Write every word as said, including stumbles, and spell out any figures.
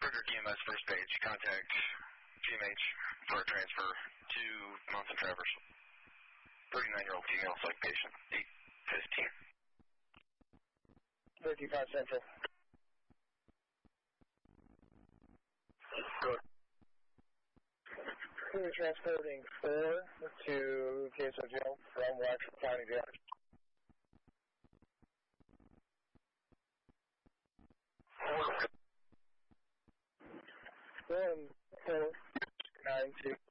Frederick E M S first page, contact G M H for a transfer to Mountain Traverse. thirty-nine-year-old female psych patient, eight fifteen. fifty-five Central. Good. We're transporting four to K S O Jail from Waxhaw County Jail. One, four, nine, two.